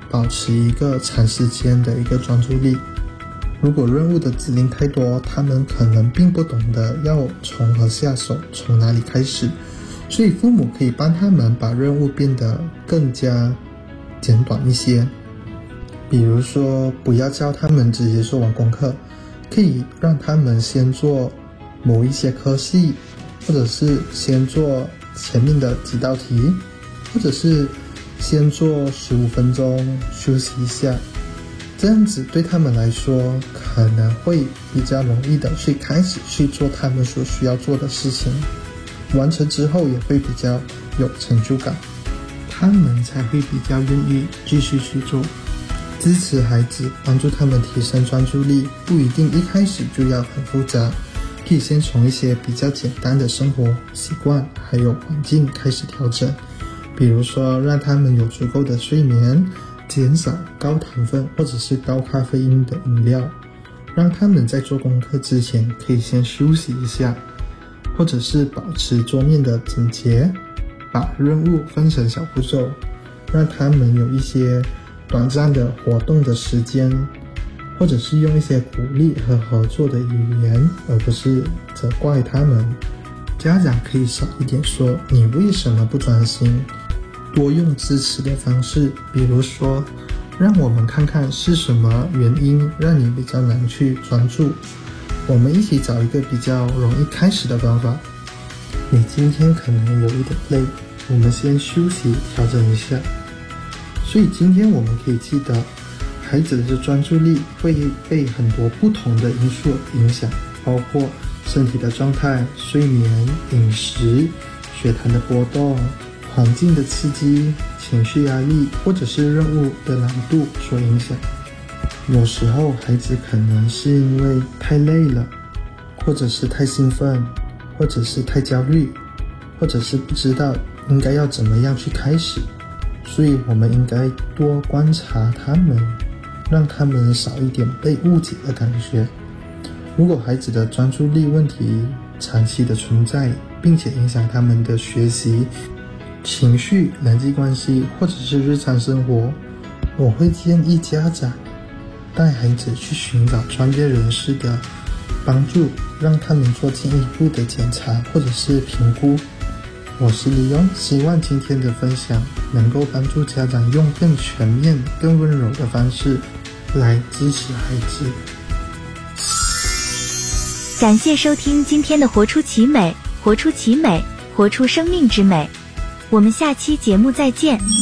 保持一个长时间的一个专注力。如果任务的指令太多，他们可能并不懂得要从何下手，从哪里开始，所以父母可以帮他们把任务变得更加简短一些。比如说，不要叫他们直接做完功课，可以让他们先做某一些科系，或者是先做前面的几道题，或者是先做15分钟休息一下，这样子对他们来说可能会比较容易的去开始去做他们所需要做的事情，完成之后也会比较有成就感，他们才会比较愿意继续去做。支持孩子，帮助他们提升专注力，不一定一开始就要很复杂，可以先从一些比较简单的生活习惯还有环境开始调整。比如说让他们有足够的睡眠，减少高糖分或者是高咖啡因的饮料，让他们在做功课之前可以先休息一下，或者是保持桌面的整洁，把任务分成小步骤，让他们有一些短暂的活动的时间，或者是用一些鼓励和合作的语言，而不是责怪他们。家长可以少一点说你为什么不专心，多用支持的方式，比如说让我们看看是什么原因让你比较难去专注，我们一起找一个比较容易开始的方法。你今天可能有一点累，我们先休息调整一下。所以今天我们可以记得，孩子的专注力会被很多不同的因素影响，包括身体的状态、睡眠、饮食、血糖的波动、环境的刺激、情绪压力，或者是任务的难度所影响。有时候孩子可能是因为太累了，或者是太兴奋，或者是太焦虑，或者是不知道应该要怎么样去开始，所以我们应该多观察他们，让他们少一点被误解的感觉。如果孩子的专注力问题长期的存在，并且影响他们的学习、情绪、人际关系或者是日常生活，我会建议家长带孩子去寻找专业人士的帮助，让他们做进一步的检查或者是评估。我是李勇，希望今天的分享能够帮助家长用更全面、更温柔的方式来支持孩子。 感谢收听今天的活出奇美，活出奇美，活出生命之美。我们下期节目再见。